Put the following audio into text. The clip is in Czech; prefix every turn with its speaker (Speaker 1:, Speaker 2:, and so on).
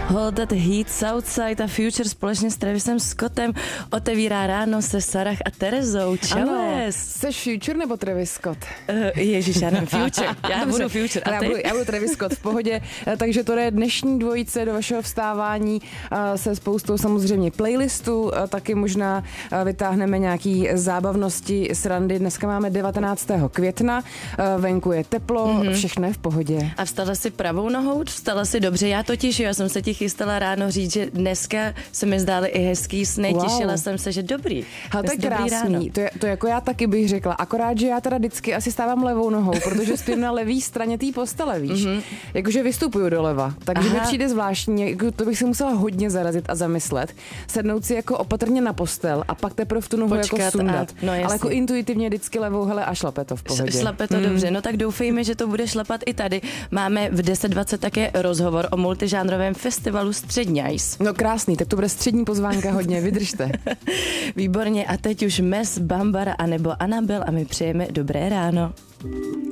Speaker 1: Hold That Heat, Southside a Future společně s Travisem Scottem otevírá ráno se Sarah a Terezou. Čau.
Speaker 2: Seš Future nebo Travis Scott?
Speaker 1: Ježíš, já nevím, Future. Já budu Future. A ty?
Speaker 2: Já budu Travis Scott, v pohodě. Takže to je dnešní dvojice do vašeho vstávání se spoustou samozřejmě playlistů. Taky možná vytáhneme nějaký zábavnosti, srandy. Dneska máme 19. května, venku je teplo, všechno je v pohodě.
Speaker 1: A vstala si pravou nohou? Vstala si dobře? Já totiž, já jsem se ti chystala ráno říct, že dneska se mi zdály i hezký sny, těšila jsem se, že dobrý.
Speaker 2: Ale to je krásný, to jako já taky bych řekla, akorát, že já teda vždycky asi stávám levou nohou, protože spím na levý straně té postele, víš. Jakože vystupuju doleva, takže mi přijde zvláštní, jako to bych si musela hodně zarazit a zamyslet, sednout si jako opatrně na postel a pak teprve v tu nohu jako sundat. Ale jako intuitivně vždycky levou, hele, a šlape to v pohodě.
Speaker 1: Šlape to dobře, no tak doufejme, že to bude šlapat i tady. Máme v 10:20 také rozhovor o multižánrovém festivalu Středňajs.
Speaker 2: No krásný, tak to bude střední pozvánka hodně, vydržte.
Speaker 1: Výborně, a teď už Mes, Bambara anebo Anabel a my přejeme dobré ráno.